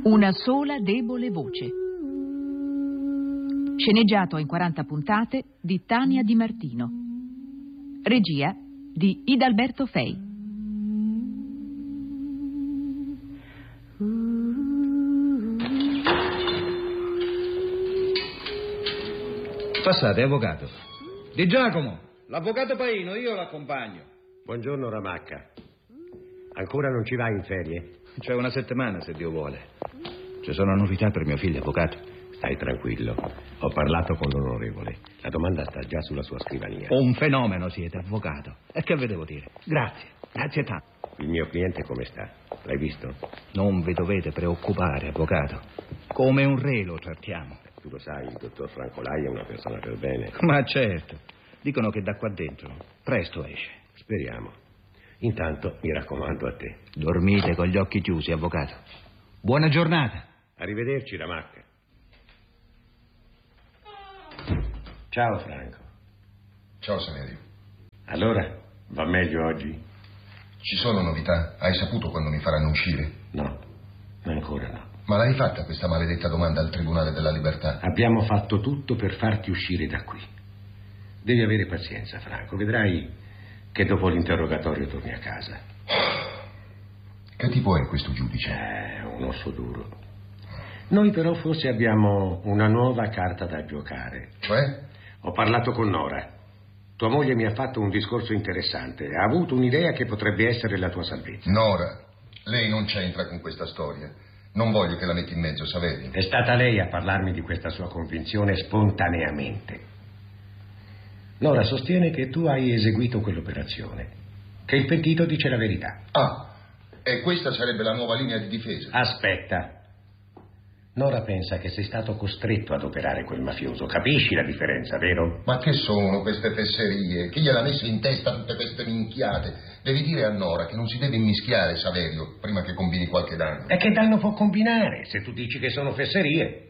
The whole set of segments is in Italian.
Una sola debole voce. Sceneggiato in 40 puntate di Tania Di Martino. Regia di Idalberto Fei. Passate, avvocato. Di Giacomo, l'avvocato Paino, io l'accompagno. Buongiorno, Ramacca. Ancora non ci vai in ferie? C'è una settimana, se Dio vuole. Ci sono novità per mio figlio, avvocato. Stai tranquillo. Ho parlato con l'onorevole. La domanda sta già sulla sua scrivania. Un fenomeno siete, avvocato. E che ve devo dire? Grazie tanto. Il mio cliente come sta? L'hai visto? Non vi dovete preoccupare, avvocato. Come un re lo trattiamo. Tu lo sai, il dottor Francolai è una persona per bene. Ma certo. Dicono che da qua dentro presto esce. Speriamo. Intanto mi raccomando a te. Dormite con gli occhi chiusi, avvocato. Buona giornata. Arrivederci, Ramacca. Ciao, Franco. Ciao, Saverio. Allora, va meglio oggi? Ci sono novità? Hai saputo quando mi faranno uscire? No, ancora no. Ma l'hai fatta questa maledetta domanda al Tribunale della Libertà? Abbiamo fatto tutto per farti uscire da qui. Devi avere pazienza, Franco. Vedrai che dopo l'interrogatorio torni a casa. Che tipo è questo giudice? Un osso duro. Noi però forse abbiamo una nuova carta da giocare. Cioè? Ho parlato con Nora. Tua moglie mi ha fatto un discorso interessante. Ha avuto un'idea che potrebbe essere la tua salvezza. Nora, lei non c'entra con questa storia. Non voglio che la metti in mezzo, Saverio. È stata lei a parlarmi di questa sua convinzione spontaneamente. Nora sostiene che tu hai eseguito quell'operazione, che il pentito dice la verità. Ah, e questa sarebbe la nuova linea di difesa? Aspetta. Nora pensa che sei stato costretto ad operare quel mafioso. Capisci la differenza, vero? Ma che sono queste fesserie? Chi gliel'ha messo in testa tutte queste minchiate? Devi dire a Nora che non si deve immischiare, Saverio, prima che combini qualche danno. E che danno può combinare se tu dici che sono fesserie?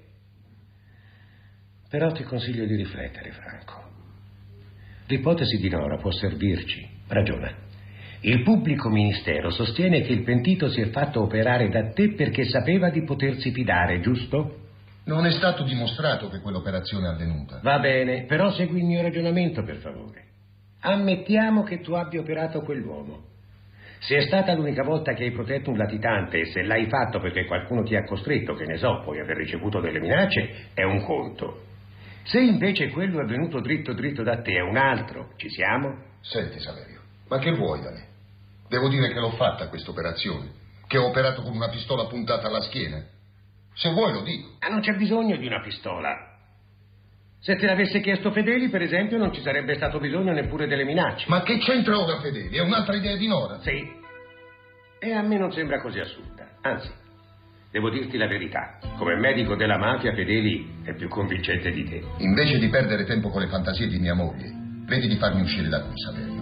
Però ti consiglio di riflettere, Franco. L'ipotesi di Nora può servirci. Ragiona. Il pubblico ministero sostiene che il pentito si è fatto operare da te perché sapeva di potersi fidare, giusto? Non è stato dimostrato che quell'operazione è avvenuta. Va bene, però segui il mio ragionamento, per favore. Ammettiamo che tu abbia operato quell'uomo. Se è stata l'unica volta che hai protetto un latitante e se l'hai fatto perché qualcuno ti ha costretto, che ne so, puoi aver ricevuto delle minacce, è un conto. Se invece quello è venuto dritto da te è un altro, ci siamo? Senti, Saverio, ma che vuoi da me? Devo dire che l'ho fatta questa operazione, che ho operato con una pistola puntata alla schiena. Se vuoi lo dico. Ma non c'è bisogno di una pistola. Se te l'avesse chiesto Fedeli, per esempio, non ci sarebbe stato bisogno neppure delle minacce. Ma che c'entra ora Fedeli? È un'altra idea di Nora? Sì. E a me non sembra così assurda. Anzi, devo dirti la verità. Come medico della mafia, Fedeli è più convincente di te. Invece di perdere tempo con le fantasie di mia moglie, vedi di farmi uscire da qui, Saverio.